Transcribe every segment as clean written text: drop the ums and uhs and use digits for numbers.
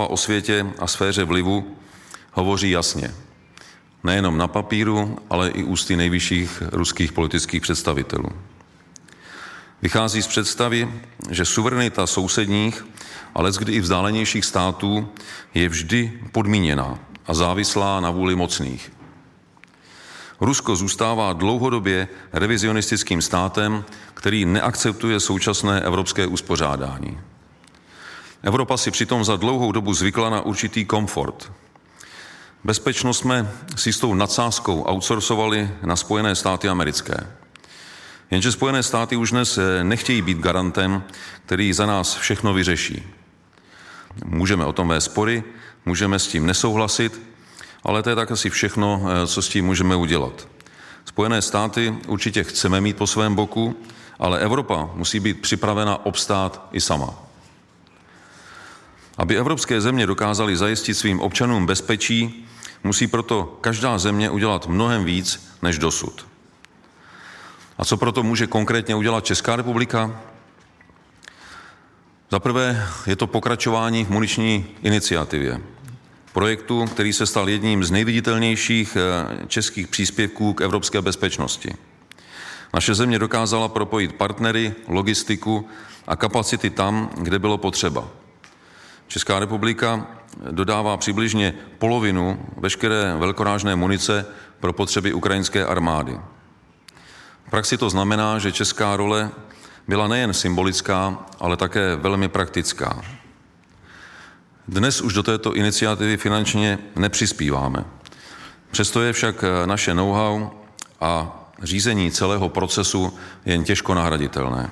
představa o světě a sféře vlivu hovoří jasně. Nejenom na papíru, ale i ústy nejvyšších ruských politických představitelů. Vychází z představy, že suverenita sousedních a leckdy i vzdálenějších států je vždy podmíněná a závislá na vůli mocných. Rusko zůstává dlouhodobě revizionistickým státem, který neakceptuje současné evropské uspořádání. Evropa si přitom za dlouhou dobu zvykla na určitý komfort. Bezpečnost jsme si s tou nadsázkou outsourcovali na Spojené státy americké. Jenže Spojené státy už dnes nechtějí být garantem, který za nás všechno vyřeší. Můžeme o tom vést spory, můžeme s tím nesouhlasit, ale to je tak asi všechno, co s tím můžeme udělat. Spojené státy určitě chceme mít po svém boku, ale Evropa musí být připravena obstát i sama. Aby evropské země dokázaly zajistit svým občanům bezpečí, musí proto každá země udělat mnohem víc než dosud. A co proto může konkrétně udělat Česká republika? Za prvé je to pokračování v muniční iniciativě. Projektu, který se stal jedním z nejviditelnějších českých příspěvků k evropské bezpečnosti. Naše země dokázala propojit partnery, logistiku a kapacity tam, kde bylo potřeba. Česká republika dodává přibližně polovinu veškeré velkorážné munice pro potřeby ukrajinské armády. V praxi to znamená, že česká role byla nejen symbolická, ale také velmi praktická. Dnes už do této iniciativy finančně nepřispíváme. Přesto je však naše know-how a řízení celého procesu jen těžko nahraditelné.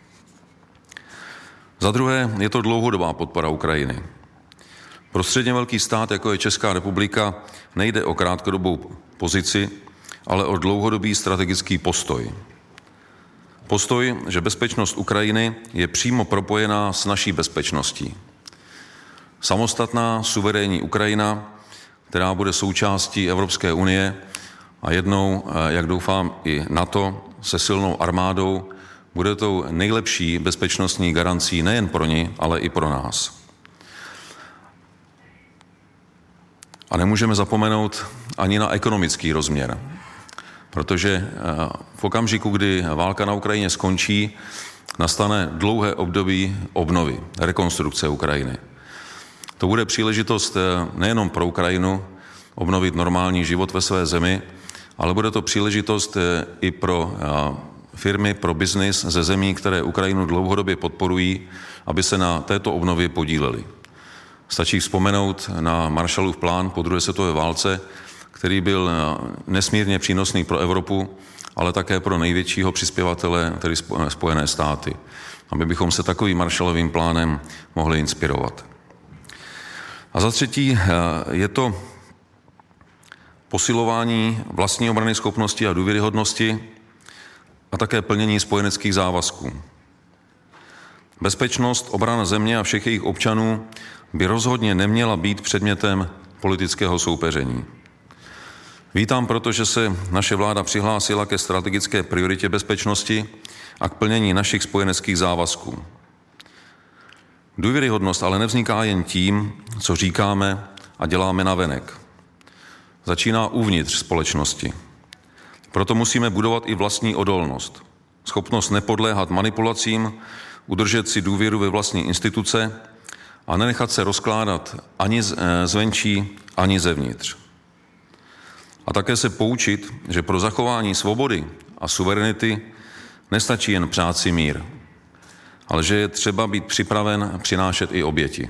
Za druhé je to dlouhodobá podpora Ukrajiny. Pro středně velký stát, jako je Česká republika, nejde o krátkodobou pozici, ale o dlouhodobý strategický postoj. Postoj, že bezpečnost Ukrajiny je přímo propojená s naší bezpečností. Samostatná, suverénní Ukrajina, která bude součástí Evropské unie a jednou, jak doufám, i NATO se silnou armádou, bude tou nejlepší bezpečnostní garancí nejen pro ní, ale i pro nás. A nemůžeme zapomenout ani na ekonomický rozměr, protože v okamžiku, kdy válka na Ukrajině skončí, nastane dlouhé období obnovy, rekonstrukce Ukrajiny. To bude příležitost nejenom pro Ukrajinu obnovit normální život ve své zemi, ale bude to příležitost i pro firmy, pro biznis ze zemí, které Ukrajinu dlouhodobě podporují, aby se na této obnově podíleli. Stačí vzpomenout na Marshallův plán po druhé světové válce, který byl nesmírně přínosný pro Evropu, ale také pro největšího přispěvatele, tedy Spojené státy, aby bychom se takovým Marshallovým plánem mohli inspirovat. A za třetí je to posilování vlastní obrany schopnosti a důvěryhodnosti a také plnění spojeneckých závazků. Bezpečnost, obrana země a všech jejich občanů by rozhodně neměla být předmětem politického soupeření. Vítám proto, že se naše vláda přihlásila ke strategické prioritě bezpečnosti a k plnění našich spojeneckých závazků. Důvěryhodnost ale nevzniká jen tím, co říkáme a děláme navenek. Začíná uvnitř společnosti. Proto musíme budovat i vlastní odolnost. Schopnost nepodléhat manipulacím, udržet si důvěru ve vlastní instituce a nenechat se rozkládat ani zvenčí, ani zevnitř. A také se poučit, že pro zachování svobody a suverenity nestačí jen přát si mír, ale že je třeba být připraven přinášet i oběti.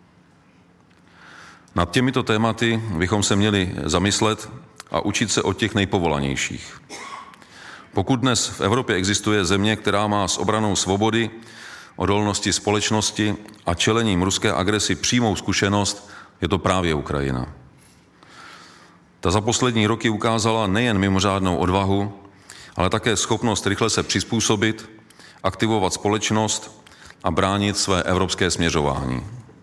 Nad těmito tématy bychom se měli zamyslet a učit se od těch nejpovolanějších. Pokud dnes v Evropě existuje země, která má s obranou svobody, odolnosti společnosti a čelením ruské agresi přímou zkušenost, je to právě Ukrajina. Ta za poslední roky ukázala nejen mimořádnou odvahu, ale také schopnost rychle se přizpůsobit, aktivovat společnost a bránit své evropské směřování.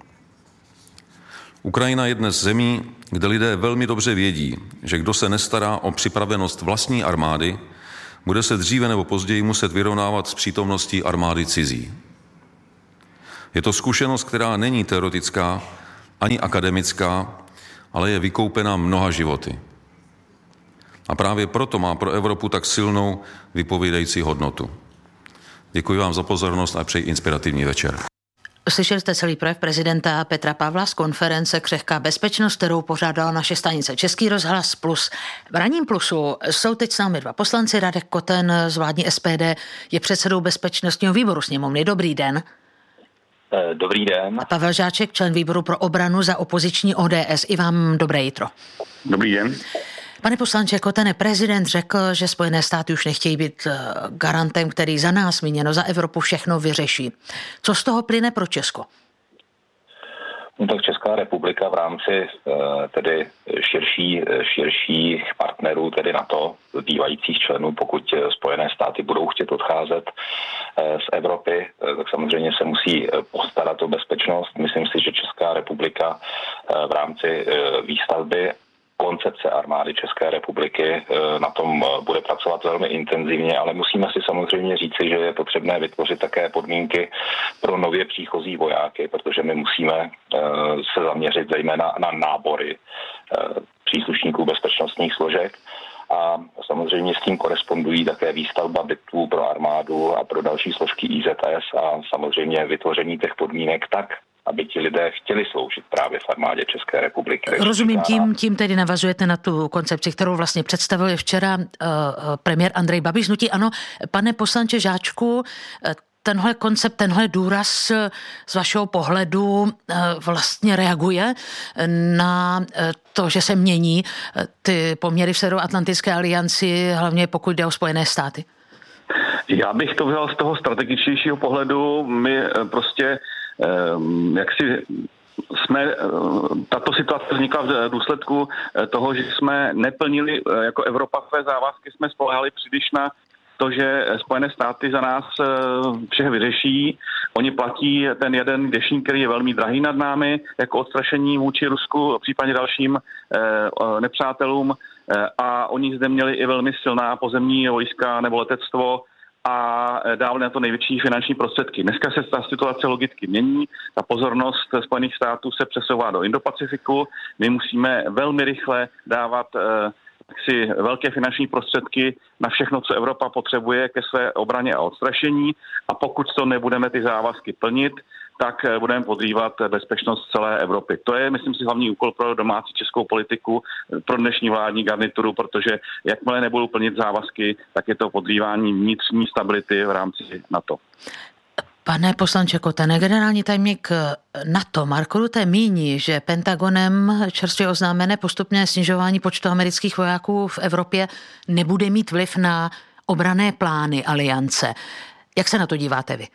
Ukrajina je dnes zemí, kde lidé velmi dobře vědí, že kdo se nestará o připravenost vlastní armády, bude se dříve nebo později muset vyrovnávat s přítomností armády cizí. Je to zkušenost, která není teoretická, ani akademická, ale je vykoupena mnoha životy. A právě proto má pro Evropu tak silnou vypovídající hodnotu. Děkuji vám za pozornost a přeji inspirativní večer. Slyšeli jste celý projev prezidenta Petra Pavla z konference Křehká bezpečnost, kterou pořádala naše stanice Český rozhlas Plus. V Ranním Plusu jsou teď s námi dva poslanci. Radek Koten z vládní SPD je předsedou bezpečnostního výboru sněmovny. Dobrý den. Dobrý den. A Pavel Žáček, člen výboru pro obranu za opoziční ODS. I vám dobré jitro. Dobrý den. Pane poslanče Kotene, prezident řekl, že Spojené státy už nechtějí být garantem, který za nás, míněno za Evropu, všechno vyřeší. Co z toho plyne pro Česko? No tak Česká republika v rámci tedy širších partnerů, tedy NATO, bývajících členů, pokud Spojené státy budou chtět odcházet z Evropy, tak samozřejmě se musí postarat o bezpečnost. Myslím si, že Česká republika v rámci výstavby koncepce armády České republiky na tom bude pracovat velmi intenzivně, ale musíme si samozřejmě říci, že je potřebné vytvořit také podmínky pro nově příchozí vojáky, protože my musíme se zaměřit zejména na nábory příslušníků bezpečnostních složek. A samozřejmě s tím korespondují také výstavba bytů pro armádu a pro další složky IZS a samozřejmě vytvoření těch podmínek tak, aby ti lidé chtěli sloužit právě v armádě České republiky. Rozumím, tím tedy navazujete na tu koncepci, kterou vlastně představil včera premiér Andrej Babiš. Hnutí ANO. Pane poslanče Žáčku, tenhle koncept, tenhle důraz z vašeho pohledu vlastně reaguje na to, že se mění ty poměry v Severoatlantické alianci, hlavně pokud jde o Spojené státy? Já bych to vzal z toho strategičtějšího pohledu. My prostě tato situace vznikla v důsledku toho, že jsme neplnili jako Evropa své závazky, jsme spolehali příliš na to, že Spojené státy za nás vše vyřeší. Oni platí ten jeden deštník, který je velmi drahý nad námi, jako odstrašení vůči Rusku, případně dalším nepřátelům. A oni zde měli i velmi silná pozemní vojska nebo letectvo a dávali na to největší finanční prostředky. Dneska se ta situace logicky mění, ta pozornost Spojených států se přesouvá do Indo-Pacifiku. My musíme velmi rychle dávat velké finanční prostředky na všechno, co Evropa potřebuje ke své obraně a odstrašení, a pokud to nebudeme ty závazky plnit, tak budeme podrývat bezpečnost celé Evropy. To je, myslím si, hlavní úkol pro domácí českou politiku, pro dnešní vládní garnituru, protože jakmile nebudou plnit závazky, tak je to podrývání vnitřní stability v rámci NATO. Pane poslanče Kotene, generální tajemník NATO Mark Rutte míní, že Pentagonem čerstvě oznámené postupné snižování počtu amerických vojáků v Evropě nebude mít vliv na obranné plány aliance. Jak se na to díváte vy?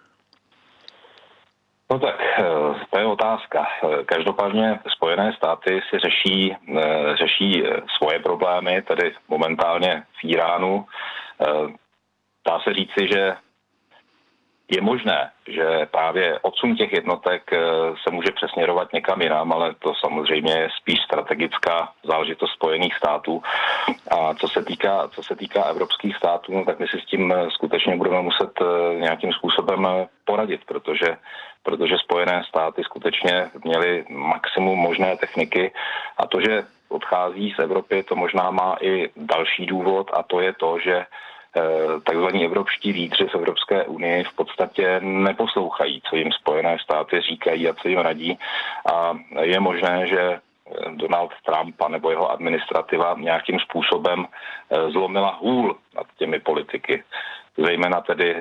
No tak, to je otázka. Každopádně Spojené státy si řeší svoje problémy, tedy momentálně v Iránu. Dá se říci, že je možné, že právě odsun těch jednotek se může přesměrovat někam jinam, ale to samozřejmě je spíš strategická záležitost Spojených států. A co se týká evropských států, no, tak my si s tím skutečně budeme muset nějakým způsobem poradit, protože Spojené státy skutečně měly maximum možné techniky a to, že odchází z Evropy, to možná má i další důvod, a to je to, že takzvaní evropští lídři z Evropské unie v podstatě neposlouchají, co jim Spojené státy říkají a co jim radí, a je možné, že Donald Trump a nebo jeho administrativa nějakým způsobem zlomila hůl nad těmi politiky. Zejména tedy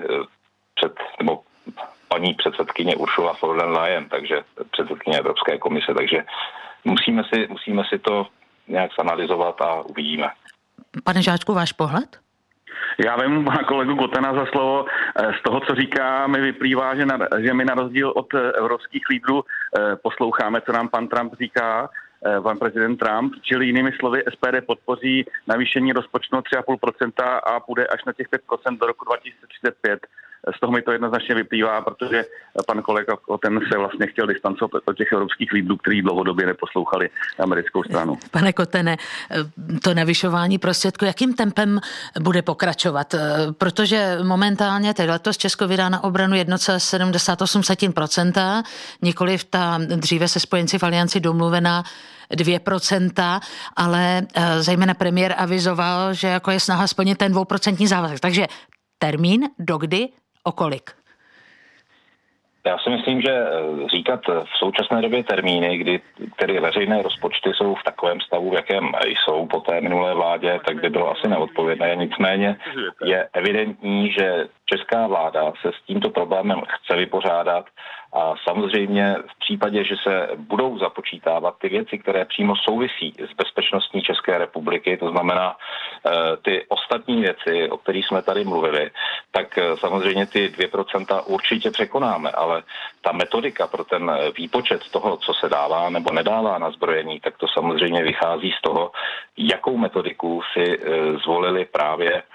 paní předsedkyně Ursula von der Leyen, předsedkyně Evropské komise, takže musíme si to nějak zanalyzovat a uvidíme. Pane Žáčku, váš pohled? Já vím pana kolegu Kotena za slovo. Z toho, co říká, mi vyplývá, že my na rozdíl od evropských lídrů posloucháme, co nám pan Trump říká, pan prezident Trump, čili jinými slovy SPD podpoří navýšení rozpočtu 3,5% a půjde až na těch 5% do roku 2035. z toho mi to jednoznačně vyplývá, protože pan kolega Koten se vlastně chtěl distancovat od těch evropských lídrů, kteří dlouhodobě neposlouchali americkou stranu. Pane Kotene, to navyšování prostředků, jakým tempem bude pokračovat? Protože momentálně teď letos Česko vydá na obranu 1,78%, nikoliv ta dříve se spojenci v alianci domluvená 2%, ale zejména premiér avizoval, že jako je snaha splnit ten 2% závazek. Takže termín, dokdy, o kolik? Já si myslím, že říkat v současné době termíny, kdy tedy veřejné rozpočty jsou v takovém stavu, v jakém jsou po té minulé vládě, tak by bylo asi neodpovědné. Nicméně je evidentní, že česká vláda se s tímto problémem chce vypořádat a samozřejmě v případě, že se budou započítávat ty věci, které přímo souvisí s bezpečností České republiky, to znamená ty ostatní věci, o kterých jsme tady mluvili, tak samozřejmě ty 2% určitě překonáme, ale ta metodika pro ten výpočet toho, co se dává nebo nedává na zbrojení, tak to samozřejmě vychází z toho, jakou metodiku si zvolili právě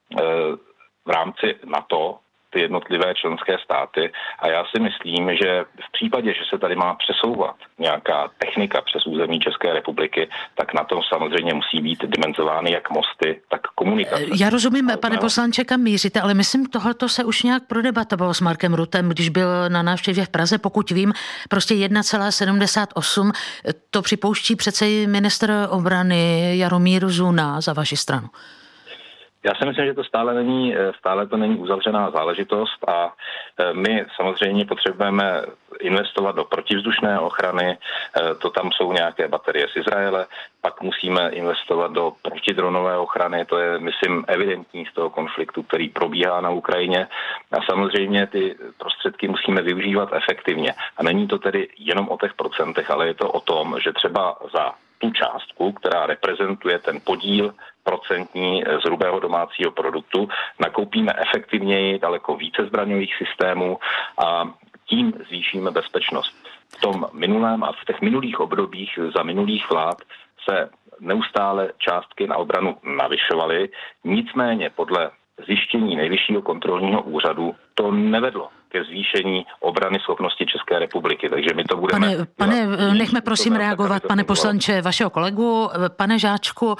v rámci NATO ty jednotlivé členské státy a já si myslím, že v případě, že se tady má přesouvat nějaká technika přes území České republiky, tak na tom samozřejmě musí být dimenzovány jak mosty, tak komunikace. Já rozumím, pane poslanče, kam míříte, ale myslím, tohleto se už nějak prodebatovalo s Markem Ruttem, když byl na návštěvě v Praze, pokud vím, prostě 1,78, to připouští přece i ministr obrany Jaromír Zuna za vaši stranu. Já si myslím, že to stále to není uzavřená záležitost a my samozřejmě potřebujeme investovat do protivzdušné ochrany, to tam jsou nějaké baterie z Izraele, pak musíme investovat do protidronové ochrany, to je, myslím, evidentní z toho konfliktu, který probíhá na Ukrajině a samozřejmě ty prostředky musíme využívat efektivně. A není to tedy jenom o těch procentech, ale je to o tom, že třeba za tu částku, která reprezentuje ten podíl procentní z hrubého domácího produktu, nakoupíme efektivněji daleko více zbraňových systémů a tím zvýšíme bezpečnost. V tom minulém a v těch minulých obdobích za minulých vlád se neustále částky na obranu navyšovaly, nicméně podle zjištění Nejvyššího kontrolního úřadu to nevedlo ke zvýšení obrany schopnosti České republiky. Takže my to budeme... Pane, nechme prosím reagovat, pane poslanče, vašeho kolegu. Pane Žáčku,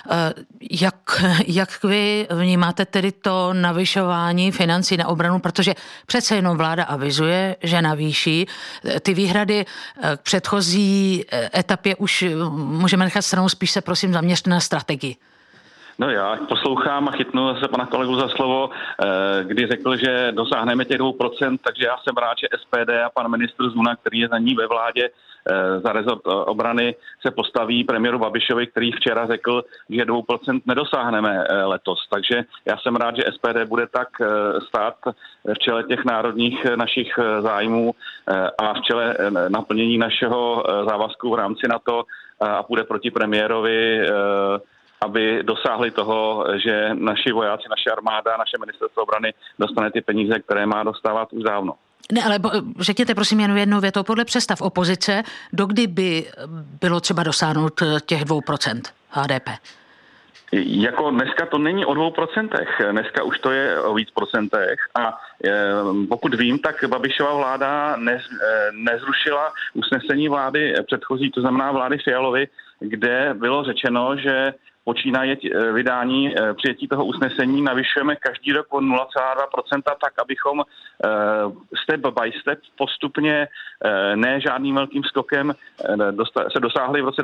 jak vy vnímáte tedy to navyšování financí na obranu, protože přece jenom vláda avizuje, že navýší. Ty výhrady k předchozí etapě už můžeme nechat stranou, spíš se prosím zaměřte na strategii. No já poslouchám a chytnu se pana kolegu za slovo, kdy řekl, že dosáhneme těch 2%, takže já jsem rád, že SPD a pan ministr Zuna, který je za ní ve vládě za rezort obrany, se postaví premiéru Babišovi, který včera řekl, že 2% nedosáhneme letos. Takže já jsem rád, že SPD bude tak stát v čele těch národních našich zájmů a v čele naplnění našeho závazku v rámci NATO a půjde proti premiérovi, aby dosáhli toho, že naši vojáci, naše armáda, naše ministerstvo obrany dostane ty peníze, které má dostávat už dávno. Ne, ale řekněte prosím jen jednou větou, podle představ opozice, dokdy by bylo třeba dosáhnout těch 2% HDP? Jako dneska to není o 2%, dneska už to je o víc procentech a pokud vím, tak Babišova vláda nezrušila usnesení vlády předchozí, to znamená vlády Fialovy, kde bylo řečeno, že počínaje vydání přijetí toho usnesení navyšujeme každý rok o 0,2%, tak abychom step by step postupně, ne žádným velkým skokem, se dosáhli v roce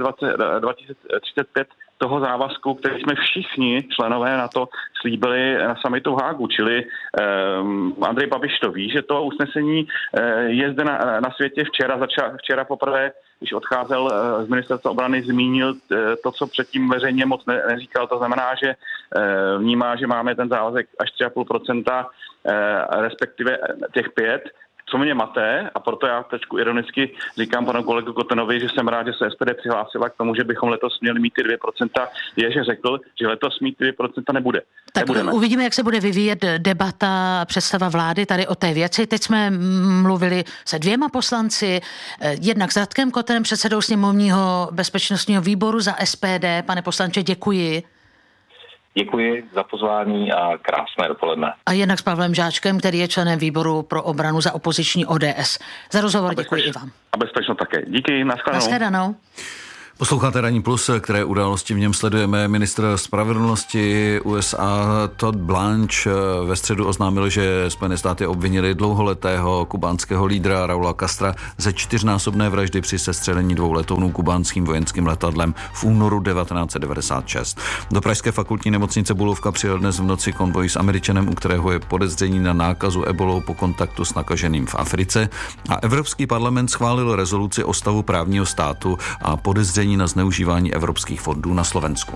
2035 toho závazku, který jsme všichni členové NATO slíbili na summitu v Hágu, čili Andrej Babiš to ví, že to usnesení je zde na světě včera poprvé, když odcházel z ministerstva obrany, zmínil to, co předtím veřejně moc neříkal, to znamená, že vnímá, že máme ten závazek až 3,5%, respektive těch 5%, co mě maté, a proto já teď ironicky říkám panu kolegu Kotenovi, že jsem rád, že se SPD přihlásila k tomu, že bychom letos měli mít ty 2%, je, že řekl, že letos mít ty 2% nebude. Tak nebudeme. Uvidíme, jak se bude vyvíjet debata, představa vlády tady o té věci. Teď jsme mluvili se 2 poslanci, jednak s Radkem Kotenem, předsedou sněmovního bezpečnostního výboru za SPD. Pane poslanče, děkuji. Děkuji za pozvání a krásné dopoledne. A jinak s Pavlem Žáčkem, který je členem výboru pro obranu za opoziční ODS. Za rozhovor děkuji i vám. A bezpečno také. Díky, nashledanou. Posloucháte Ranní plus, které události v něm sledujeme. Ministr spravedlnosti USA Todd Blanche ve středu oznámil, že Spojené státy obvinili dlouholetého kubánského lídra Raula Castra ze 4násobné vraždy při sestřelení 2 letounů kubánským vojenským letadlem v únoru 1996. Do pražské fakultní nemocnice Bulovka přijel dnes v noci konvoj s Američanem, u kterého je podezření na nákazu ebolou po kontaktu s nakaženým v Africe. A Evropský parlament schválil rezoluci o stavu právního státu a podezření na zneužívání evropských fondů na Slovensku.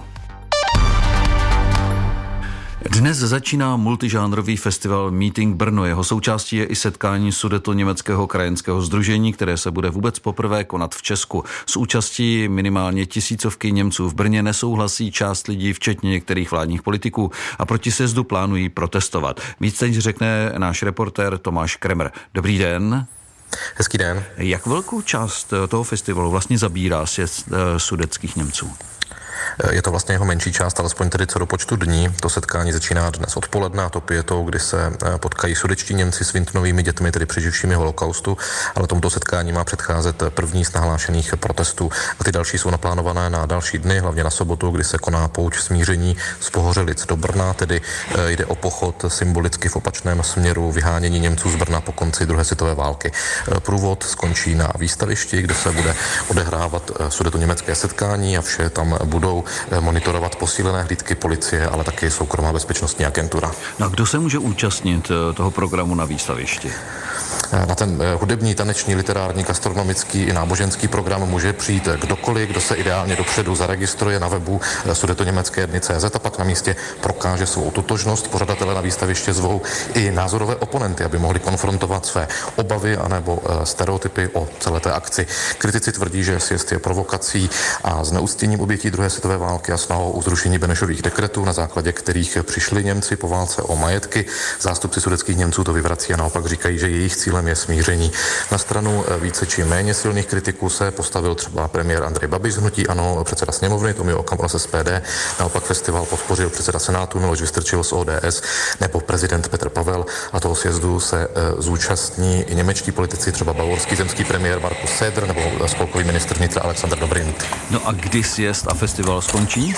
Dnes začíná multižánrový festival Meeting Brno. Jeho součástí je i setkání Sudetoněmeckého krajanského sdružení, které se bude vůbec poprvé konat v Česku. S účastí minimálně 1000 Němců v Brně nesouhlasí část lidí, včetně některých vládních politiků, a proti sjezdu plánují protestovat. Víc teď řekne náš reportér Tomáš Kremer. Dobrý den. Hezký den. Jak velkou část toho festivalu vlastně zabírá sjezd sudetských Němců? Je to vlastně jeho menší část, alespoň tedy co do počtu dní. To setkání začíná dnes odpoledne, a to pětou, kdy se potkají sudetští Němci s Vintnovými dětmi, tedy přeživšími holokaustu, ale tomuto setkání má předcházet první z nahlášených protestů. A ty další jsou naplánované na další dny, hlavně na sobotu, kdy se koná pouč smíření z Pohořelic do Brna, tedy jde o pochod symbolicky v opačném směru vyhánění Němců z Brna po konci druhé světové války. Průvod skončí na výstavišti, kde se bude odehrávat sudetoněmecké setkání a vše tam budou monitorovat posílené hlídky policie, ale taky soukromá bezpečnostní agentura. No a kdo se může účastnit toho programu na výstavišti? Na ten hudební, taneční, literární, gastronomický i náboženský program může přijít kdokoliv, kdo se ideálně dopředu zaregistruje na webu sudetoněmecké dny.cz a pak na místě prokáže svou totožnost. Pořadatelé na výstaviště zvou i názorové oponenty, aby mohli konfrontovat své obavy anebo stereotypy o celé té akci. Kritici tvrdí, že sjezd je provokací a zneuctěním obětí druhé světové války a snahou o zrušení Benešových dekretů, na základě kterých přišli Němci po válce o majetky. Zástupci sudetských Němců to vyvrací a naopak říkají, že jejich cílem je smíření. Na stranu více či méně silných kritiků se postavil třeba premiér Andrej Babiš z hnutí ANO, předseda sněmovny Tomio Okamura z SPD, naopak festival podpořil předseda Senátu Miloš Vystrčil z ODS nebo prezident Petr Pavel, a toho sjezdu se zúčastní i němečtí politici, třeba bavorský zemský premiér Markus Söder nebo spolkový ministr vnitra Alexander Dobrindt. No a kdy sjezd a festival skončí?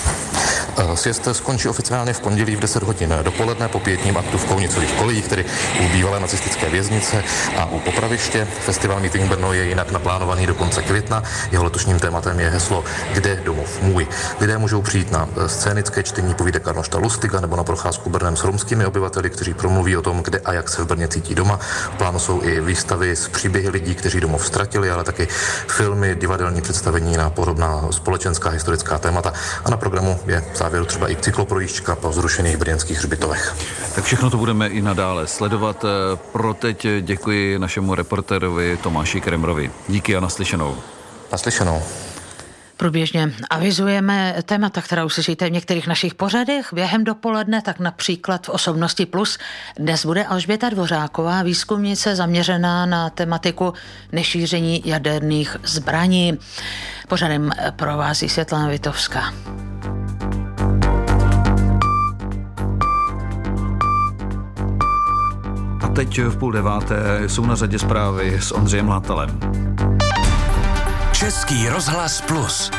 Sjezd skončí oficiálně v pondělí v 10 hodin dopoledne po pietním aktu v Kounicových kolejích, tedy u bývalé nacistické věznice a u popraviště. Festival Meeting Brno je jinak naplánovaný do konce května. Jeho letošním tématem je heslo Kde domov můj. Lidé můžou přijít na scénické čtení povídek Arnošta Lustiga nebo na procházku Brnem s romskými obyvateli, kteří promluví o tom, kde a jak se v Brně cítí doma. V plánu jsou i výstavy s příběhy lidí, kteří domov ztratili, ale taky filmy, divadelní představení na podobná společenská historická témata, a na programu je v závěru třeba i cykloprojížďka po zrušených brněnských hřbitovech. Tak všechno to budeme i nadále sledovat. Pro teď děkuji našemu reportérovi Tomáši Kremrovi. Díky a naslyšenou. Naslyšenou. Průběžně avizujeme témata, která uslyšíte v některých našich pořadech během dopoledne, tak například v Osobnosti plus. Dnes bude Alžběta Dvořáková, výzkumnice zaměřená na tematiku nešíření jaderných zbraní. Pořadem provází Světlana Vitovská. A teď v 8:30 jsou na řadě zprávy s Ondřejem Látalem. Český rozhlas plus.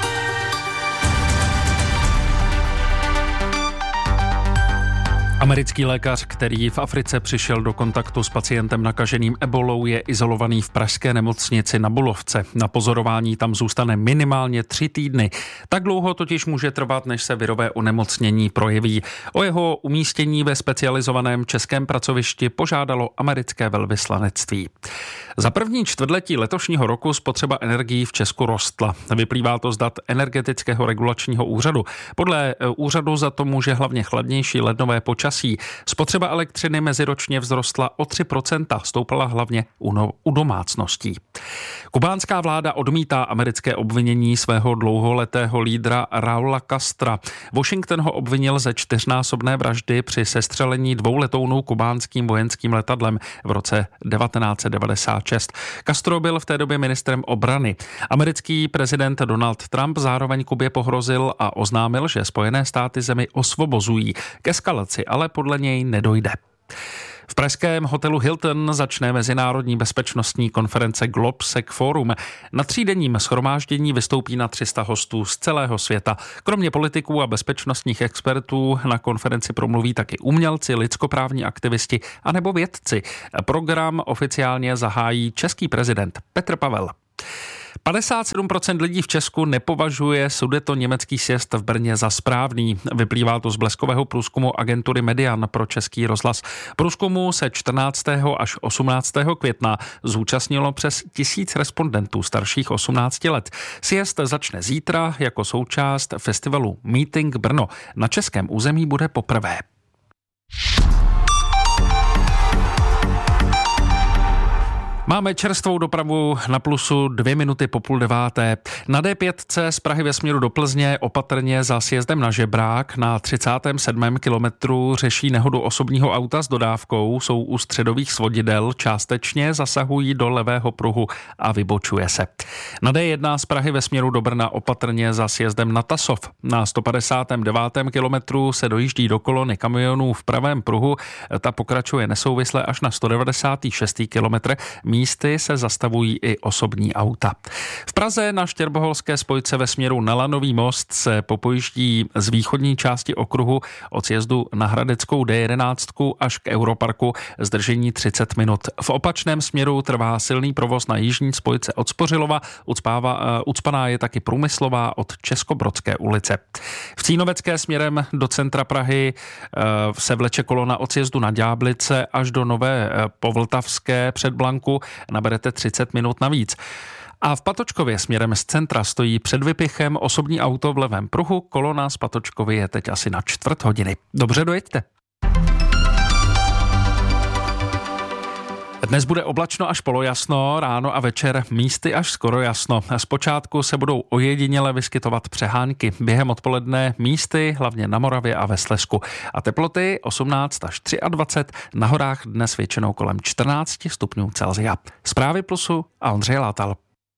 Americký lékař, který v Africe přišel do kontaktu s pacientem nakaženým ebolou, je izolovaný v pražské nemocnici na Bulovce. Na pozorování tam zůstane minimálně 3 týdny. Tak dlouho totiž může trvat, než se virové onemocnění projeví. O jeho umístění ve specializovaném českém pracovišti požádalo americké velvyslanectví. Za první čtvrtletí letošního roku spotřeba energií v Česku rostla. Vyplývá to z dat Energetického regulačního úřadu. Podle úřadu za to může hlavně chladnější lednové počasí počasí. Spotřeba elektřiny meziročně vzrostla o 3%, stoupala hlavně u domácností. Kubánská vláda odmítá americké obvinění svého dlouholetého lídra Raula Castra. Washington ho obvinil ze 4násobné vraždy při sestřelení 2 letounů kubánským vojenským letadlem v roce 1996. Castro byl v té době ministrem obrany. Americký prezident Donald Trump zároveň Kubě pohrozil a oznámil, že Spojené státy zemi osvobozují. K eskalaci ale podle něj nedojde. V pražském hotelu Hilton začne mezinárodní bezpečnostní konference Globsec Forum. Na 3denním shromáždění vystoupí na 300 hostů z celého světa. Kromě politiků a bezpečnostních expertů na konferenci promluví taky umělci, lidskoprávní aktivisti anebo vědci. Program oficiálně zahájí český prezident Petr Pavel. 57% lidí v Česku nepovažuje sudetoněmecký sjezd v Brně za správný. Vyplývá to z bleskového průzkumu agentury Median pro Český rozhlas. Průzkumu se 14. až 18. května zúčastnilo přes 1000 respondentů starších 18 let. Sjezd začne zítra jako součást festivalu Meeting Brno. Na českém území bude poprvé. Máme čerstvou dopravu na Plusu 2 minuty po 8:30. Na D5 z Prahy ve směru do Plzně opatrně za sjezdem na Žebrák na 37. kilometru řeší nehodu osobního auta s dodávkou, jsou u středových svodidel, částečně zasahují do levého pruhu a vybočuje se. Na D1 z Prahy ve směru do Brna opatrně za sjezdem na Tasov. Na 159. kilometru se dojíždí do kolony kamionů v pravém pruhu, ta pokračuje nesouvisle až na 196. kilometr. Místy se zastavují i osobní auta. V Praze na Štěrboholské spojce ve směru na Lanový most se popojíždí z východní části okruhu od sjezdu na Hradeckou D11 až k Europarku, zdržení 30 minut. V opačném směru trvá silný provoz na jižní spojce od Spořilova, ucpaná je taky Průmyslová od Českobrodské ulice. V Cínovecké směrem do centra Prahy se vleče kolona od sjezdu na Ďáblice až do Nové Povltavské před Blanku, naberete 30 minut navíc. A v Patočkově směrem z centra stojí před vypichem osobní auto v levém pruhu, kolona z Patočkovy je teď asi na 1/4 hodiny. Dobře, dojeďte. Dnes bude oblačno až polojasno, ráno a večer místy až skoro jasno. Zpočátku se budou ojediněle vyskytovat přehánky. Během odpoledne místy, hlavně na Moravě a ve Slezsku. A teploty 18 až 23, na horách dnes většinou kolem 14 stupňů Celsia. Zprávy Plusu a Ondřej Látal.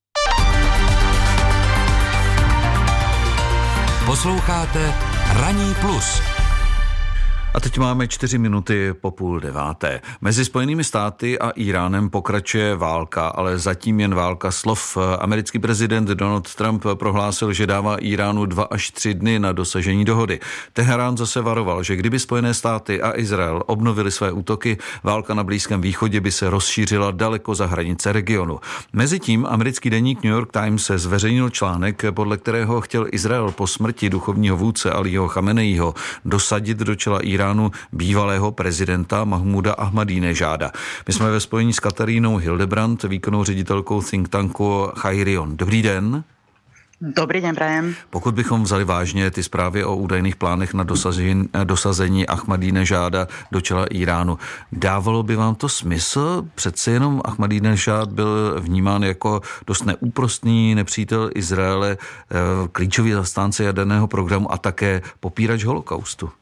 Posloucháte Ranní plus. A teď máme 4 minuty po 8:30. Mezi Spojenými státy a Íránem pokračuje válka, ale zatím jen válka slov. Americký prezident Donald Trump prohlásil, že dává Íránu 2 až 3 dny na dosažení dohody. Teherán zase varoval, že kdyby Spojené státy a Izrael obnovili své útoky, válka na Blízkém východě by se rozšířila daleko za hranice regionu. Mezitím americký deník New York Times se zveřejnil článek, podle kterého chtěl Izrael po smrti duchovního vůdce Alího Chameneího dosadit do čela Iránu bývalého prezidenta Mahmuda Ahmadínežáda. My jsme ve spojení s Katarínou Hildebrandt, výkonnou ředitelkou think tanku Chairion. Dobrý den. Dobrý den, prajem. Pokud bychom vzali vážně ty zprávy o údajných plánech na dosazení Ahmadínežáda do čela Íránu, dávalo by vám to smysl? Přece jenom Ahmadínežád byl vnímán jako dost neúprostný nepřítel Izraele, klíčový zastánce jaderného programu a také popírač holokaustu.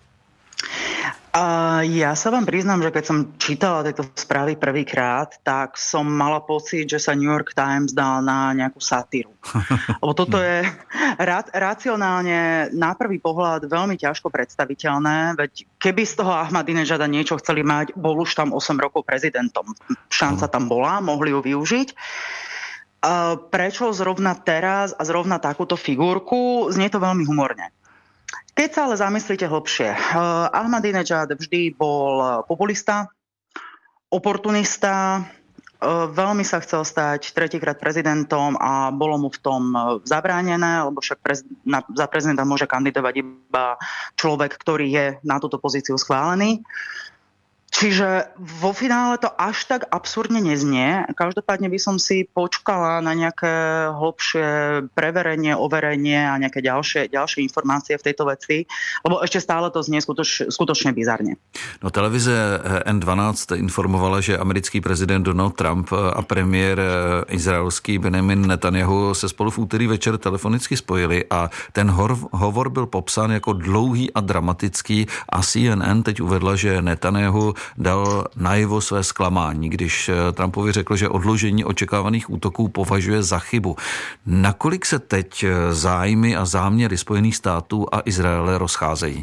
Ja sa vám priznám, že keď som čítala tieto správy prvýkrát, tak som mala pocit, že sa New York Times dal na nejakú satíru. Lebo toto je racionálne na prvý pohľad veľmi ťažko predstaviteľné, veď keby z toho Ahmadínežada niečo chceli mať, bol už tam 8 rokov prezidentom. Šanca tam bola, mohli ju využiť. Prečo zrovna teraz a zrovna takúto figurku? Znie to veľmi humorne. Keď sa ale zamyslíte hlbšie, Ahmadínežad vždy bol populista, oportunista, veľmi sa chcel stať 3-krát prezidentom a bolo mu v tom zabránené, lebo však za prezidenta môže kandidovať iba človek, ktorý je na túto pozíciu schválený. Čiže vo finále to až tak absurdne neznie. Každopádne by som si počkala na nejaké hlbšie preverenie, overenie a nejaké ďalšie informácie v tejto veci, lebo ešte stále to znie skutočne bizarne. No, televize N12 informovala, že americký prezident Donald Trump a premiér izraelský Benjamin Netanyahu se spolu v úterý večer telefonicky spojili a ten hovor byl popsán jako dlouhý a dramatický a CNN teď uvedla, že Netanyahu dal najevo své zklamání, když Trumpovi řekl, že odložení očekávaných útoků považuje za chybu. Nakolik se teď zájmy a záměry Spojených států a Izraele rozcházejí?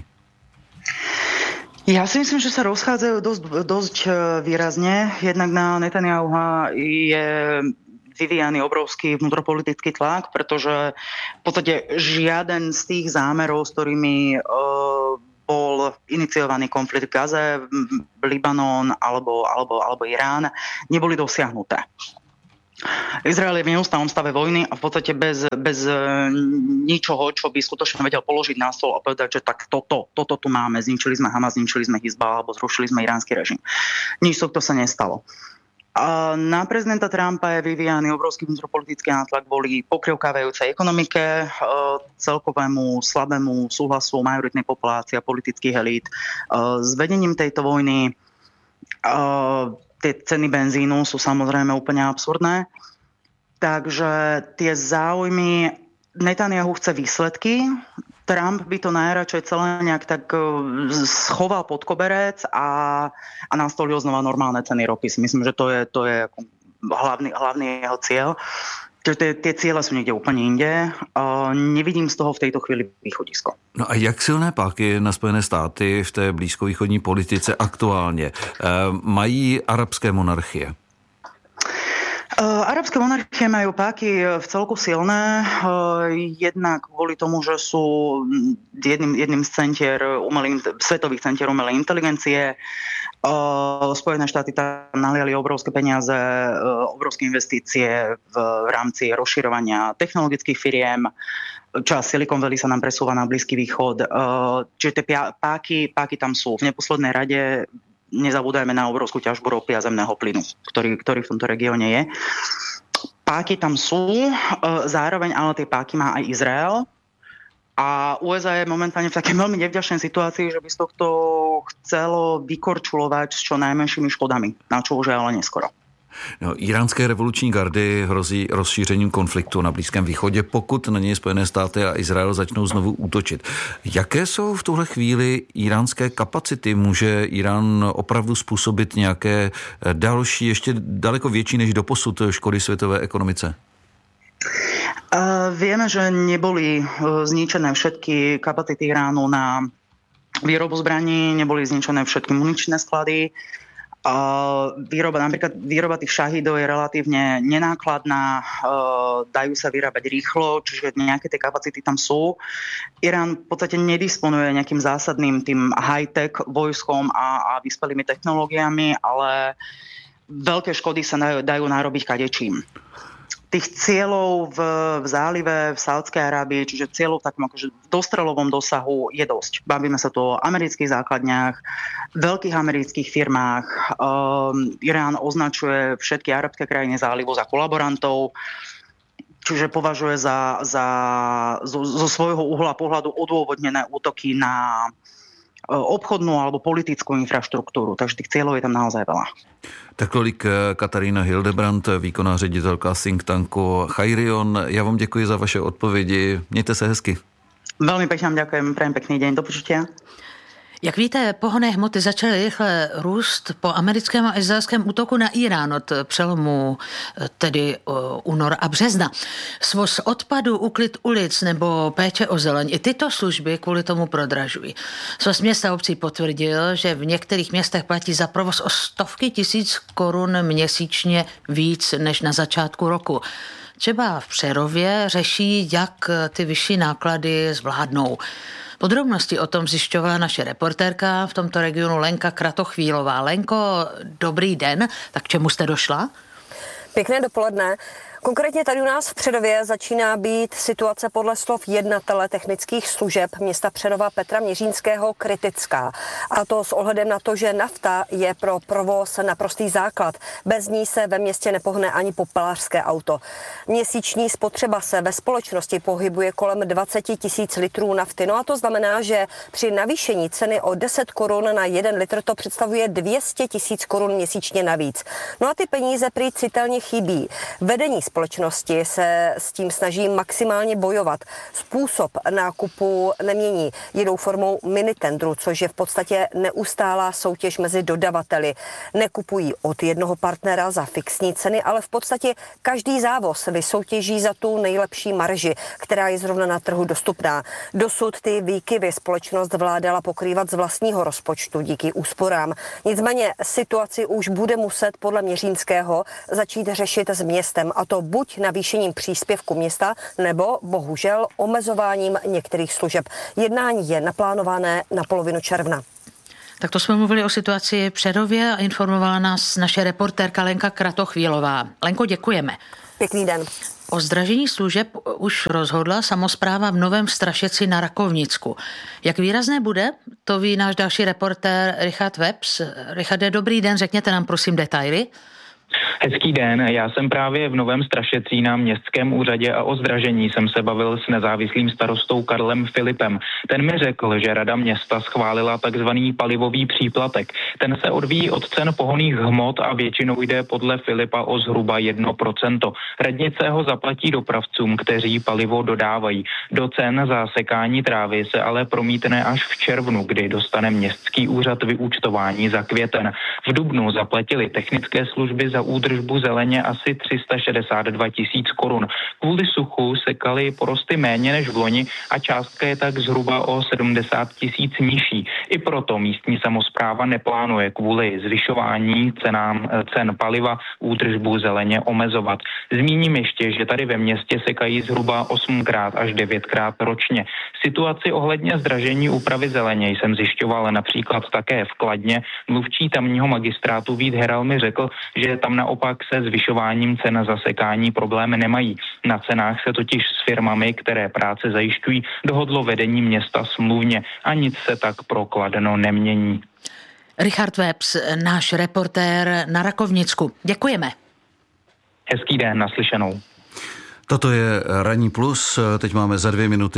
Ja si myslím, že sa rozchádzajú dosť výrazne. Jednak na Netanyahuha je vyvíjaný obrovský vnútropolitický tlak, pretože v podstate žiaden z tých zámerov, s ktorými bol iniciovaný konflikt v Gaze, Libanon alebo Irán, neboli dosiahnuté. Izrael je v neustálom stave vojny a v podstate bez ničoho, čo by skutočne vedel položiť na stôl a povedať, že tak toto tu máme, zničili sme Hamas, zničili sme Hizballah alebo zrušili sme iránsky režim. Nič to sa nestalo. A na prezidenta Trumpa je vyvíjaný obrovský vnútropolitický nátlak kvôli pokrivkávajúcej ekonomike, celkovému slabému súhlasu majoritnej populácie a politických elít s vedením tejto vojny. Tie ceny benzínu sú samozrejme úplne absurdné. Takže tie záujmy, Netanyahu chce výsledky, Trump by to najradšej celé nejak tak schoval pod koberec a nastolil znova normálne ceny ropy. Myslím, že to je ako hlavný jeho cieľ. Čiže tie ciele sú niekde úplne inde. Nevidím z toho v tejto chvíli východisko. No a jak silné páky na Spojené státy v té blízkovýchodní politice aktuálně mají arabské monarchie? Arabské monarchie majú páky v celku silné, jednak kvôli tomu, že sú jedným z svetových centier umelej inteligencie. Spojené štáty tam naliali obrovské peniaze, obrovské investície v rámci rozširovania technologických firiem. Časť Silicon Valley sa nám presúva na Blízky východ. Čiže tie páky tam sú. V neposlednej rade nezabúdajme na obrovskú ťažbu ropy a zemného plynu, ktorý v tomto regióne je. Páky tam sú, zároveň ale tie páky má aj Izrael. A USA je momentálne v takej veľmi nevďačnej situácii, že by z tohto chcelo vykorčulovať s čo najmenšími škodami, na čo už je ale neskoro. No, iránské revoluční gardy hrozí rozšířením konfliktu na Blízkém východě, pokud na něj Spojené státy a Izrael začnou znovu útočit. Jaké jsou v tuhle chvíli iránské kapacity? Může Irán opravdu způsobit nějaké další, ještě daleko větší než doposud škody světové ekonomice? Vieme, že neboli zničené všetky kapacity Iránu na výrobu zbraní, neboli zničené všetky muničné sklady. Výroba tých šahidov je relatívne nenákladná, dajú sa vyrábať rýchlo, čiže nejaké tie kapacity tam sú. Irán v podstate nedisponuje nejakým zásadným tým high-tech vojskom a vyspelými technológiami, ale veľké škody sa dajú narobiť kadečím. Tých cieľov v zálive, v Saudskej Arábii, čiže cieľov v takom akože dostrelovom dosahu je dosť. Bavíme sa tu o amerických základniach, veľkých amerických firmách. Irán označuje všetky arabské krajiny zálivu za kolaborantov, čiže považuje zo svojho uhla pohľadu odôvodnené útoky na obchodnú alebo politickú infraštruktúru. Takže tých cieľov je tam naozaj veľa. Tak tolik Katarína Hildebrandt, výkonná ředitelka think tanku Chairion. Já vám děkuji za vaše odpovědi. Mějte se hezky. Veľmi pekne vám ďakujem. Prajem pekný deň. Do počutia. Jak víte, pohonné hmoty začaly rychle růst po americkém a izraelském útoku na Irán od přelomu tedy února a března. Svoz odpadu, úklid ulic nebo péče o zeleň, i tyto služby kvůli tomu prodražují. Svaz města obcí potvrdil, že v některých městech platí za provoz o stovky tisíc korun měsíčně víc než na začátku roku. Třeba v Přerově řeší, jak ty vyšší náklady zvládnou. Podrobnosti o tom zjišťovala naše reportérka v tomto regionu Lenka Kratochvílová. Lenko, dobrý den, tak k čemu jste došla? Pěkné dopoledne. Konkrétně tady u nás v Přerově začíná být situace podle slov jednatele technických služeb města Přerova Petra Měřínského kritická. A to s ohledem na to, že nafta je pro provoz naprostý základ. Bez ní se ve městě nepohne ani popelářské auto. Měsíční spotřeba se ve společnosti pohybuje kolem 20 000 litrů nafty. No a to znamená, že při navýšení ceny o 10 korun na 1 litr to představuje 200 000 korun měsíčně navíc. No a ty peníze prý citelně chybí. Vedení společnosti se s tím snaží maximálně bojovat. Způsob nákupu nemění. Jedou formou minitendru, což je v podstatě neustálá soutěž mezi dodavateli. Nekupují od jednoho partnera za fixní ceny, ale v podstatě každý závoz vysoutěží za tu nejlepší marži, která je zrovna na trhu dostupná. Dosud ty výkyvy společnost vládala pokrývat z vlastního rozpočtu díky úsporám. Nicméně situaci už bude muset podle Měřínského začít řešit s městem, a to buď navýšením příspěvku města, nebo bohužel omezováním některých služeb. Jednání je naplánované na polovinu června. Tak to jsme mluvili o situaci v Přerově a informovala nás naše reportérka Lenka Kratochvílová. Lenko, děkujeme. Pěkný den. O zdražení služeb už rozhodla samospráva v Novém Strašeci na Rakovnicku. Jak výrazné bude, to ví náš další reportér Richard Webs. Richarde, dobrý den, řekněte nám prosím detaily. Hezký den, já jsem právě v Novém Strašecí na městském úřadě a o zdražení jsem se bavil s nezávislým starostou Karlem Filipem. Ten mi řekl, že rada města schválila takzvaný palivový příplatek. Ten se odvíjí od cen pohonných hmot a většinou jde podle Filipa o zhruba 1%. Radnice ho zaplatí dopravcům, kteří palivo dodávají. Do cen za sekání trávy se ale promítne až v červnu, kdy dostane městský úřad vyúčtování za květen. V dubnu zaplatili technické služby za údržbu zeleně asi 362 000 korun. Kvůli suchu sekaly porosty méně než v loni a částka je tak zhruba o 70 000 nižší. I proto místní samospráva neplánuje kvůli zvyšování cen paliva údržbu zeleně omezovat. Zmíním ještě, že tady ve městě sekají zhruba 8krát až 9krát ročně. Situaci ohledně zdražení úpravy zeleně jsem zjišťoval například také v Kladně. Mluvčí tamního magistrátu Vít Heral mi řekl, že tam naopak se zvyšováním cen za sekání problémy nemají. Na cenách se totiž s firmami, které práce zajišťují, dohodlo vedení města smluvně a nic se tak pro Kladno nemění. Richard Webs, náš reportér na Rakovnicku. Děkujeme. Hezký den, naslyšenou. Toto je Ranní plus, teď máme za 2 minuty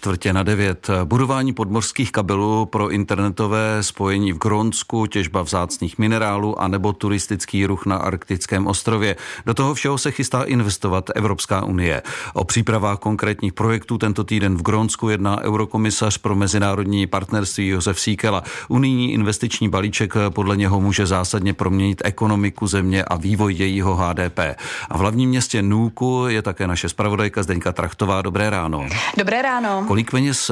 8:45. Budování podmořských kabelů pro internetové spojení v Grónsku, těžba vzácných minerálů a nebo turistický ruch na arktickém ostrově. Do toho všeho se chystá investovat Evropská unie. O přípravách konkrétních projektů tento týden v Grónsku jedná eurokomisař pro mezinárodní partnerství Josef Síkela. Unijní investiční balíček podle něho může zásadně proměnit ekonomiku země a vývoj jejího HDP. A v hlavním městě Nuuku je také naše zpravodajka Zdeňka Trachtová. Dobré ráno. Dobré ráno. Kolik peněz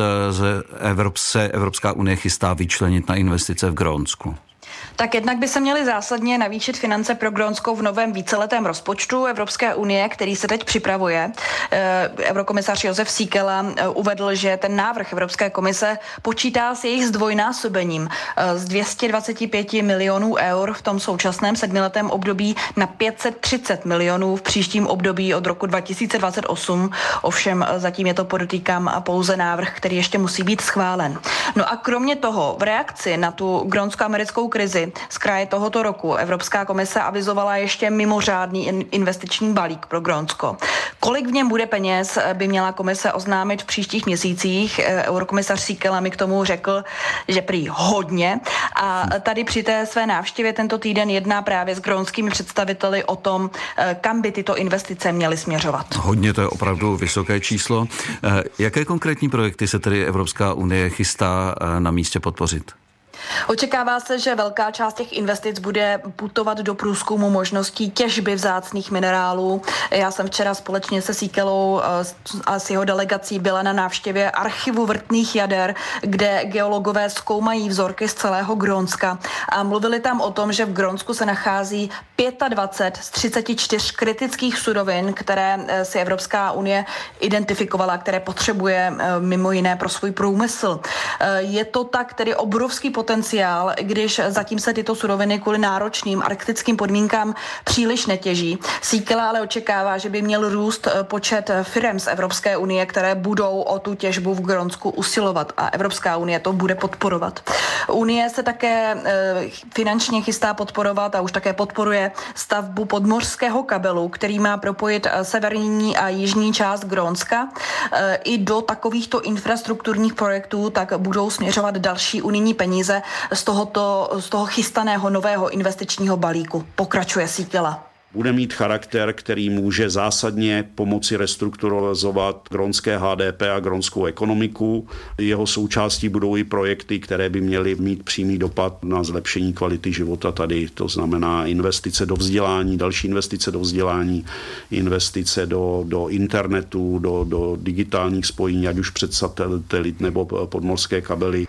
se Evropská unie chystá vyčlenit na investice v Grónsku? Tak jednak by se měly zásadně navýšit finance pro Grónsko v novém víceletém rozpočtu Evropské unie, který se teď připravuje. Eurokomisař Josef Síkela uvedl, že ten návrh Evropské komise počítá s jejich zdvojnásobením z 225 milionů eur v tom současném 7letém období na 530 milionů v příštím období od roku 2028. Ovšem zatím je to, podotýkám, pouze návrh, který ještě musí být schválen. No a kromě toho v reakci na tu grónsko-americkou krizi z kraje tohoto roku Evropská komise avizovala ještě mimořádný investiční balík pro Grónsko. Kolik v něm bude peněz, by měla komise oznámit v příštích měsících. Eurokomisař Síkela mi k tomu řekl, že prý hodně. A tady při té své návštěvě tento týden jedná právě s grónskými představiteli o tom, kam by tyto investice měly směřovat. Hodně, to je opravdu vysoké číslo. Jaké konkrétní projekty se tedy Evropská unie chystá na místě podpořit? Očekává se, že velká část těch investic bude putovat do průzkumu možností těžby vzácných minerálů. Já jsem včera společně se Síkelou a s jeho delegací byla na návštěvě archivu vrtných jader, kde geologové zkoumají vzorky z celého Grónska a mluvili tam o tom, že v Grónsku se nachází 25 z 34 kritických surovin, které si Evropská unie identifikovala, které potřebuje mimo jiné pro svůj průmysl. Je to tak tedy obrovský potenciál potenciál, když zatím se tyto suroviny kvůli náročným arktickým podmínkám příliš netěží. Síkela ale očekává, že by měl růst počet firem z Evropské unie, které budou o tu těžbu v Grónsku usilovat a Evropská unie to bude podporovat. Unie se také finančně chystá podporovat a už také podporuje stavbu podmořského kabelu, který má propojit severní a jižní část Grónska. I do takovýchto infrastrukturních projektů tak budou směřovat další unijní peníze z toho chystaného nového investičního balíku. Pokračuje Síkela. Bude mít charakter, který může zásadně pomoci restrukturalizovat grónské HDP a grónskou ekonomiku. Jeho součástí budou i projekty, které by měly mít přímý dopad na zlepšení kvality života tady. To znamená investice do vzdělání, další investice do vzdělání, investice do internetu, do digitálních spojení, ať už přes satelit nebo podmořské kabely.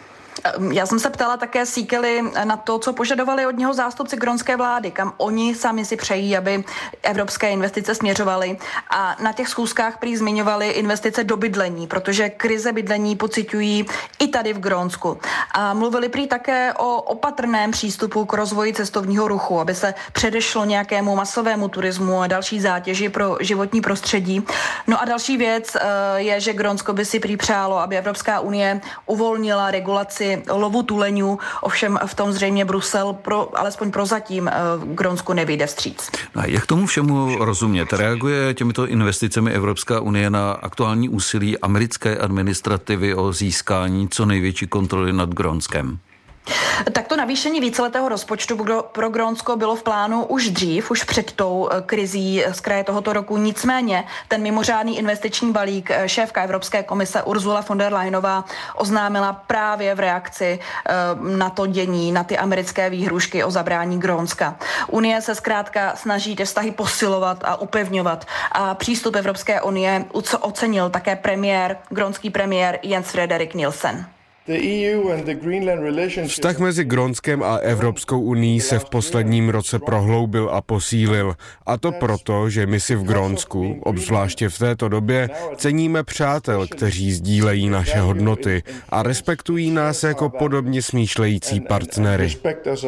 Já jsem se ptala také Síkely na to, co požadovali od něho zástupci grónské vlády, kam oni sami si přejí, aby evropské investice směřovaly. A na těch schůzkách prý zmiňovali investice do bydlení, protože krize bydlení pociťují i tady v Grónsku. A mluvili prý také o opatrném přístupu k rozvoji cestovního ruchu, aby se předešlo nějakému masovému turismu a další zátěži pro životní prostředí. No a další věc je, že Grónsko by si prý přálo, aby Evropská unie uvolnila regulaci lovu tuleňů, ovšem v tom zřejmě Brusel alespoň prozatím Grónsku nevyjde vstříc. No a jak tomu všemu rozumět? Reaguje těmito investicemi Evropská unie na aktuální úsilí americké administrativy o získání co největší kontroly nad Grónskem? Tak to navýšení víceletého rozpočtu pro Grónsko bylo v plánu už dřív, už před tou krizí z kraje tohoto roku. Nicméně ten mimořádný investiční balík šéfka Evropské komise Ursula von der Leyenová oznámila právě v reakci na to dění, na ty americké výhrušky o zabrání Grónska. Unie se zkrátka snaží ty vztahy posilovat a upevňovat a přístup Evropské unie ocenil také grónský premiér Jens Frederik Nielsen. Vztah mezi Grónskem a Evropskou unií se v posledním roce prohloubil a posílil. A to proto, že my si v Grónsku, obzvláště v této době, ceníme přátel, kteří sdílejí naše hodnoty a respektují nás jako podobně smýšlející partnery.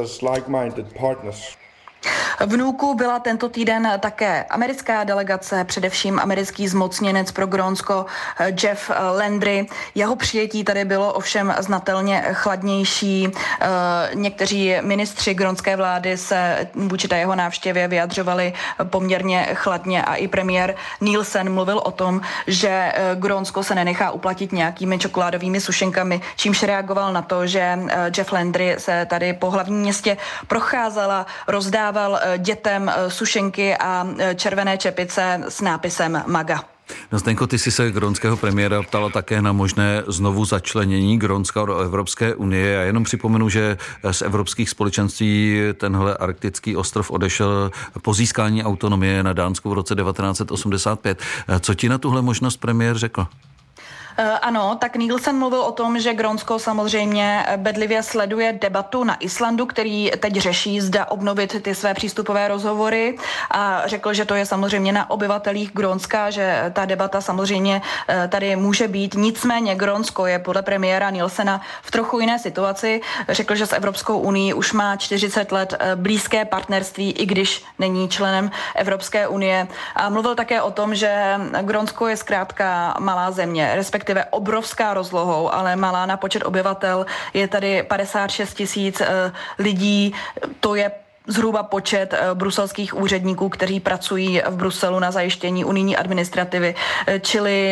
V Nuuku byla tento týden také americká delegace, především americký zmocněnec pro Grónsko Jeff Landry. Jeho přijetí tady bylo ovšem znatelně chladnější. Někteří ministři grónské vlády se vůči té jeho návštěvě vyjadřovali poměrně chladně a i premiér Nielsen mluvil o tom, že Grónsko se nenechá uplatit nějakými čokoládovými sušenkami, čímž reagoval na to, že Jeff Landry se tady po hlavním městě procházel a rozdával dětem sušenky a červené čepice s nápisem MAGA. No, Zdenko, ty jsi se grónského premiéra ptala také na možné znovu začlenění Grónska do Evropské unie. Já jenom připomenu, že z evropských společenství tenhle arktický ostrov odešel po získání autonomie na Dánsku v roce 1985. Co ti na tuhle možnost premiér řekl? Ano, tak Nielsen mluvil o tom, že Grónsko samozřejmě bedlivě sleduje debatu na Islandu, který teď řeší, zda obnovit ty své přístupové rozhovory a řekl, že to je samozřejmě na obyvatelích Grónska, že ta debata samozřejmě tady může být. Nicméně Grónsko je podle premiéra Nielsena v trochu jiné situaci. Řekl, že s Evropskou unií už má 40 let blízké partnerství, i když není členem Evropské unie. A mluvil také o tom, že Grónsko je zkrátka malá země, respektive obrovská rozlohou, ale malá na počet obyvatel. Je tady 56 000 lidí, to je zhruba počet bruselských úředníků, kteří pracují v Bruselu na zajištění unijní administrativy, čili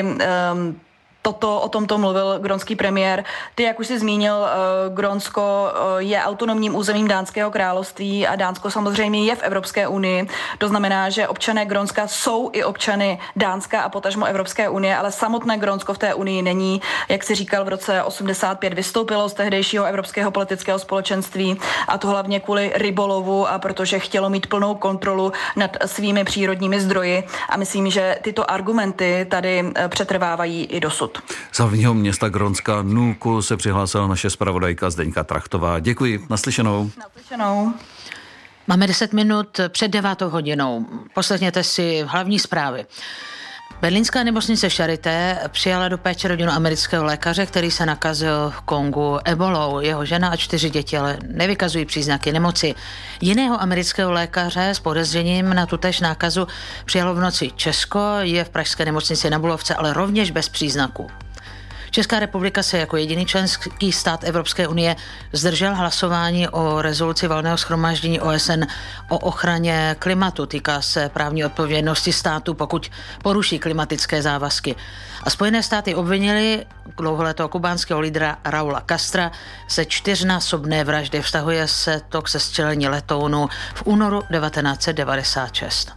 o tomto mluvil grónský premiér. Ty, jak už jsi zmínil, Grónsko je autonomním územím Dánského království a Dánsko samozřejmě je v Evropské unii. To znamená, že občané Grónska jsou i občany Dánska a potažmo Evropské unie, ale samotné Grónsko v té unii není. Jak si říkal, v roce 85 vystoupilo z tehdejšího Evropského politického společenství a to hlavně kvůli rybolovu a protože chtělo mít plnou kontrolu nad svými přírodními zdroji a myslím, že tyto argumenty tady přetrvávají i dosud. Z hlavního města Grónska Nuuku se přihlásila naše zpravodajka Zdeňka Trachtová. Děkuji, naslyšenou. Naslyšenou. Máme 10 minut před 9 hodinou. Poslechněte si hlavní zprávy. Berlínská nemocnice Charité přijala do péče rodinu amerického lékaře, který se nakazil v Kongu ebolou. Jeho žena a 4 děti ale nevykazují příznaky nemoci. Jiného amerického lékaře s podezřením na tutéž nákazu přijalo v noci Česko, je v pražské nemocnici na Bulovce, ale rovněž bez příznaků. Česká republika se jako jediný členský stát Evropské unie zdržel hlasování o rezoluci Valného shromáždění OSN o ochraně klimatu. Týká se právní odpovědnosti státu, pokud poruší klimatické závazky. A Spojené státy obvinili dlouholetého kubánského lídra Raula Castra ze 4násobné vraždy. Vztahuje se to k sestřelení letounu v únoru 1996.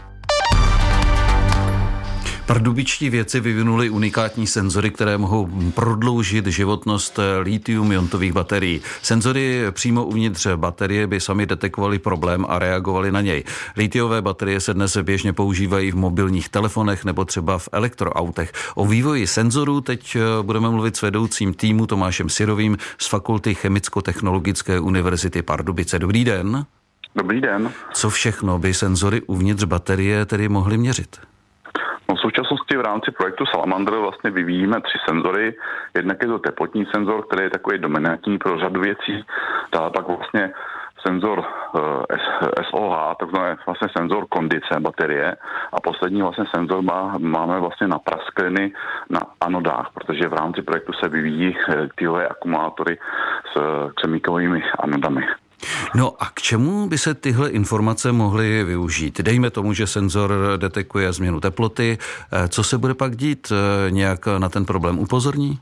Pardubičtí vědci vyvinuli unikátní senzory, které mohou prodloužit životnost lithium-iontových baterií. Senzory přímo uvnitř baterie by sami detekovaly problém a reagovaly na něj. Lithiové baterie se dnes běžně používají v mobilních telefonech nebo třeba v elektroautech. O vývoji senzorů teď budeme mluvit s vedoucím týmu Tomášem Syrovým z Fakulty Chemicko-technologické univerzity Pardubice. Dobrý den. Dobrý den. Co všechno by senzory uvnitř baterie tedy mohly měřit? V současnosti v rámci projektu Salamander vlastně vyvíjíme 3 senzory. Jednak je to teplotní senzor, který je takový dominantní pro řadu věcí. Dále pak vlastně senzor SOH, takzvaný vlastně senzor kondice baterie. A poslední vlastně senzor máme vlastně na praskliny na anodách, protože v rámci projektu se vyvíjí tyhle akumulátory s křemíkovými anodami. No a k čemu by se tyhle informace mohly využít? Dejme tomu, že senzor detekuje změnu teploty. Co se bude pak dít? Nějak na ten problém upozorní?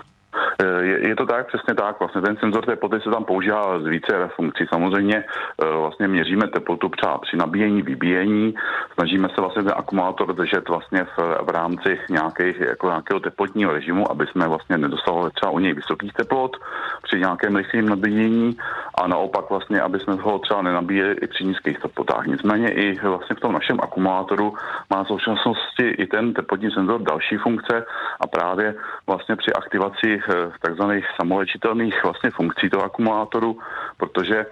Je to tak, přesně tak. Vlastně ten senzor teploty se tam používá z více funkcí. Samozřejmě vlastně měříme teplotu třeba při nabíjení, vybíjení. Snažíme se vlastně ten akumulátor držet vlastně v rámci nějakého teplotního režimu, aby jsme vlastně nedosahovali třeba u něj vysokých teplot při nějakém rychlém nabíjení a naopak vlastně, aby jsme ho třeba nenabíjeli i při nízkých teplotách. Nicméně i vlastně v tom našem akumulátoru má v současnosti i ten teplotní senzor další funkce a právě vlastně při aktivaci takzvaných samoléčitelných vlastně funkcí toho akumulátoru, protože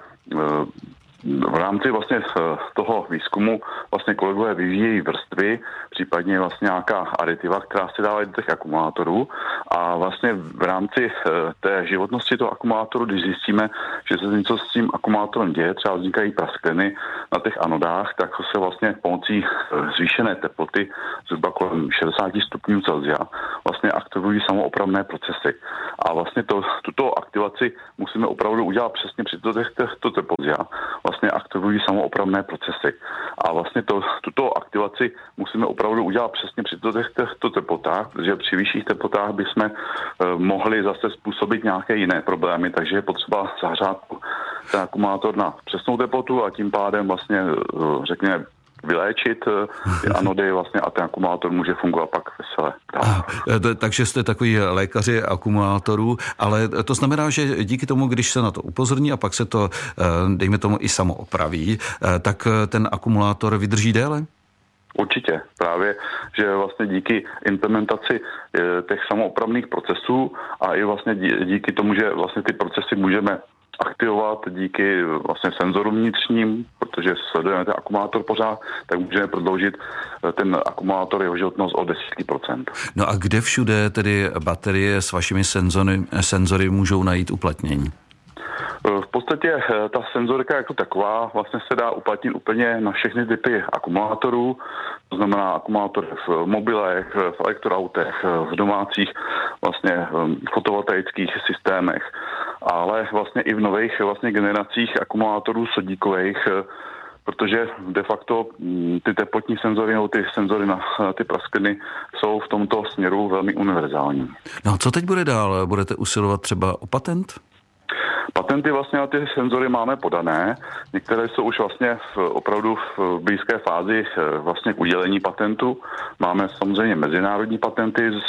v rámci vlastně toho výzkumu vlastně kolegové vyvíjejí vrstvy, případně vlastně nějaká aditiva, která se dává do těch akumulátorů a vlastně v rámci té životnosti toho akumulátoru, když zjistíme, že se něco s tím akumulátorem děje, třeba vznikají praskliny na těch anodách, tak se vlastně pomocí zvýšené teploty zhruba kolem 60 stupňů Celsia vlastně aktivují samoopravné procesy. A vlastně tuto aktivaci musíme opravdu udělat přesně při těchto teplotě. Vlastně aktivují samoopravné procesy. A vlastně tuto aktivaci musíme opravdu udělat přesně při těchto teplotách, protože při vyšších teplotách bychom mohli zase způsobit nějaké jiné problémy, takže je potřeba zahřát ten akumulátor na přesnou teplotu a tím pádem vlastně řekněme vyléčit ty anody vlastně a ten akumulátor může fungovat pak veselé. Takže jste takový lékaři akumulátorů, ale to znamená, že díky tomu, když se na to upozorní a pak se to, dejme tomu, i samo opraví, tak ten akumulátor vydrží déle? Určitě. Právě, že vlastně díky implementaci těch samoopravných procesů a i vlastně díky tomu, že vlastně ty procesy můžeme aktivovat díky vlastně senzorům vnitřním, protože sledujeme ten akumulátor pořád, tak můžeme prodloužit ten akumulátor jeho životnost o 10%. No a kde všude tedy baterie s vašimi senzory můžou najít uplatnění? V podstatě ta senzorika jako taková vlastně se dá uplatnit úplně na všechny typy akumulátorů, to znamená akumulátory v mobilech, v elektroautech, v domácích vlastně fotovoltaických systémech, ale vlastně i v nových vlastně generacích akumulátorů sodíkových, protože de facto ty teplotní senzory nebo ty senzory na ty praskliny jsou v tomto směru velmi univerzální. No co teď bude dál? Budete usilovat třeba o patent? Patenty vlastně na ty senzory máme podané. Některé jsou už vlastně opravdu v blízké fázi vlastně k udělení patentu. Máme samozřejmě mezinárodní patenty s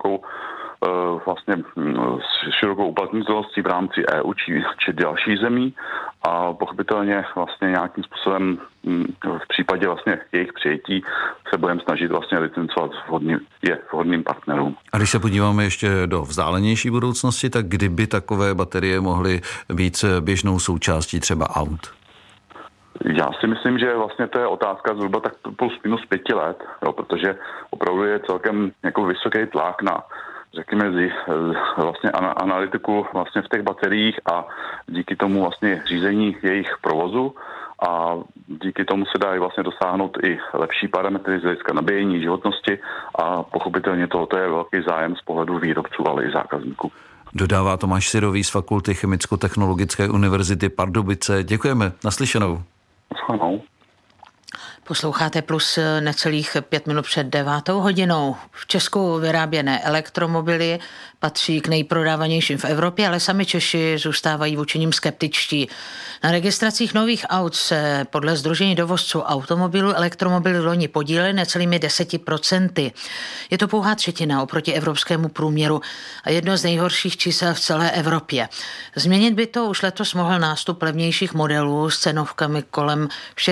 širokou uplatnitelností v rámci EU či dalších zemí a pochopitelně vlastně nějakým způsobem v případě vlastně jejich přijetí se budeme snažit vlastně licencovat vhodným partnerům. A když se podíváme ještě do vzdálenější budoucnosti, tak kdyby takové baterie mohly být běžnou součástí třeba aut? Já si myslím, že vlastně to je otázka zhruba tak plus minus 5 let, jo, protože opravdu je celkem jako vysoký tlak na, řekněme, vlastně analytiku vlastně v těch bateriích a díky tomu vlastně řízení jejich provozu a díky tomu se dá vlastně dosáhnout i lepší parametry z hlediska nabíjení, životnosti a pochopitelně to je velký zájem z pohledu výrobců, ale i zákazníků. Dodává Tomáš Syrový z Fakulty Chemicko-technologické univerzity Pardubice. Děkujeme. Naslyšenou. Naslyšenou. Posloucháte Plus necelých 5 minut před 9 hodinou. V Česku vyráběné elektromobily patří k nejprodávanějším v Evropě, ale sami Češi zůstávají vůči nim skeptičtí. Na registracích nových aut se podle Sdružení dovozců automobilů elektromobily loni podílely necelými 10%. Je to pouhá třetina oproti evropskému průměru a jedno z nejhorších čísel v celé Evropě. Změnit by to už letos mohl nástup levnějších modelů s cenovkami kolem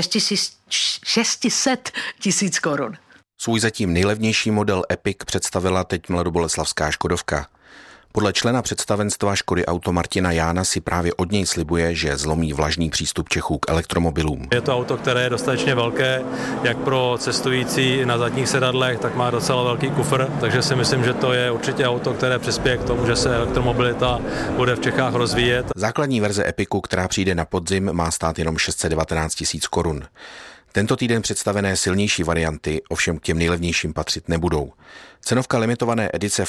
600 tisíc korun. Svůj zatím nejlevnější model Epic představila teď mladoboleslavská Škodovka. Podle člena představenstva Škody Auto Martina Jána si právě od něj slibuje, že zlomí vlažný přístup Čechů k elektromobilům. Je to auto, které je dostatečně velké, jak pro cestující na zadních sedadlech, tak má docela velký kufr, takže si myslím, že to je určitě auto, které přispěje k tomu, že se elektromobilita bude v Čechách rozvíjet. Základní verze Epicu, která přijde na podzim, má stát jenom 619 tisíc korun. Tento týden představené silnější varianty ovšem k těm nejlevnějším patřit nebudou. Cenovka limitované edice